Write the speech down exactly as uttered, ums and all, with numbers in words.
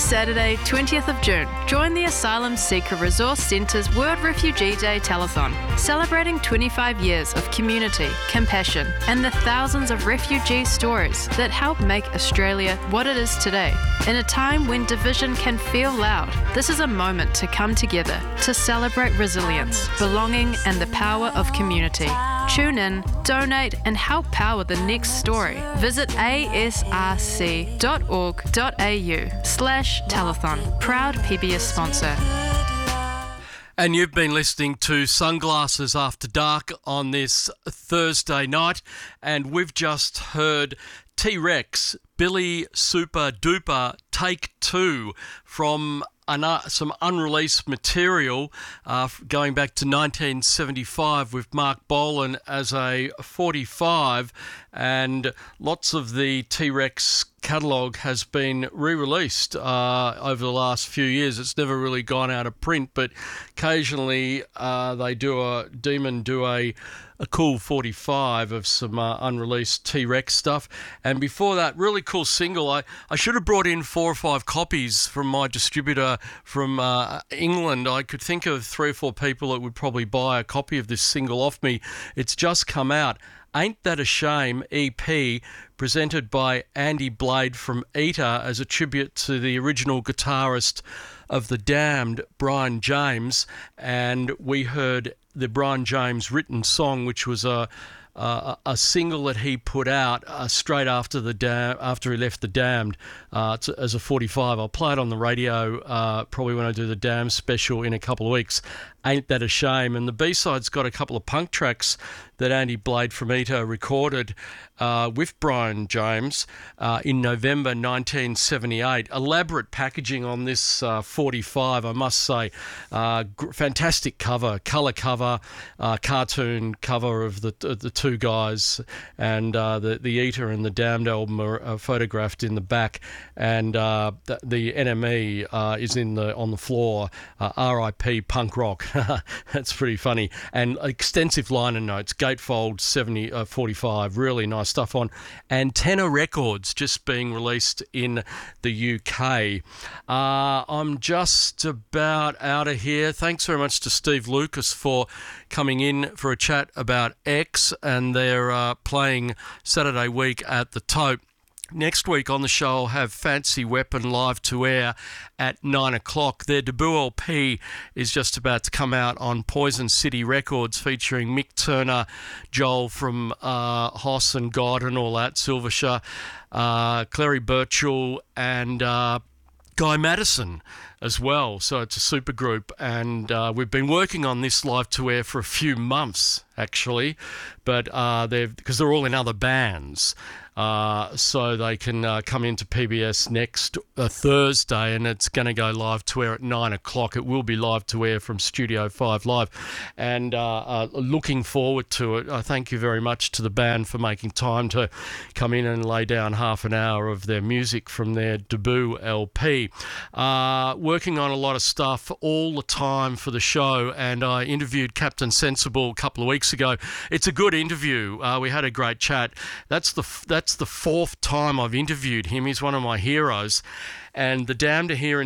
Saturday, twentieth of June, join the Asylum Seeker Resource Centre's World Refugee Day Telethon, celebrating twenty-five years of community, compassion, and the thousands of refugee stories that help make Australia what it is today. In a time when division can feel loud, this is a moment to come together to celebrate resilience, belonging, and the power of community. Tune in, donate, and help power the next story. Visit asrc.org.au slash telethon. Proud P B S sponsor. And you've been listening to Sunglasses After Dark on this Thursday night, and we've just heard T-Rex, Billy Super Duper, Take Two from an, uh, some unreleased material uh, going back to nineteen seventy-five with Mark Bolan as a forty-five, and lots of the T-Rex catalogue has been re-released uh, over the last few years. It's never really gone out of print, but occasionally uh, they do a Demon do a a cool forty-five of some uh, unreleased T-Rex stuff. And before that, really cool single. I, I should have brought in four or five copies from my distributor from uh, England. I could think of three or four people that would probably buy a copy of this single off me. It's just come out. Ain't That a Shame E P, presented by Andy Blade from Eater as a tribute to the original guitarist of The Damned, Brian James. And we heard the Brian James written song, which was a uh, a single that he put out uh, straight after the dam- after he left The Damned uh, to, as a forty-five. I'll play it on the radio uh, probably when I do the Damned special in a couple of weeks. Ain't That a Shame? And the B-side's got a couple of punk tracks that Andy Blade from Eater recorded uh, with Brian James uh, in November nineteen seventy-eight. Elaborate packaging on this uh, forty-five, I must say. Uh, gr- fantastic cover, colour cover, uh, cartoon cover of the uh, the two guys, and uh, the the Eater and the Damned album are, are photographed in the back, and uh, the, the N M E uh, is in the on the floor. Uh, R I P punk rock. That's pretty funny. And extensive liner notes. Gatefold seventy, uh, forty-five, really nice stuff on. Antenna Records just being released in the U K. Uh, I'm just about out of here. Thanks very much to Steve Lucas for coming in for a chat about X, and they're uh, playing Saturday week at the Tote. Next week on the show, I'll have Fancy Weapon live to air at nine o'clock. Their debut L P is just about to come out on Poison City Records, featuring Mick Turner, Joel from uh, Hoss and God and all that, Silvershire, uh, Clary Birchall, and uh, Guy Madison as well. So it's a super group, and uh, we've been working on this live to air for a few months actually, but uh, they've because they're all in other bands. Uh, so they can uh, come into P B S next uh, Thursday, and it's going to go live to air at nine o'clock. It will be live to air from Studio five Live, and uh, uh, looking forward to it. I thank you very much to the band for making time to come in and lay down half an hour of their music from their debut L P. Uh, working on a lot of stuff all the time for the show, and I interviewed Captain Sensible a couple of weeks ago. It's a good interview. Uh, we had a great chat. That's the that's the fourth time I've interviewed him. He's one of my heroes, and the Damned are here in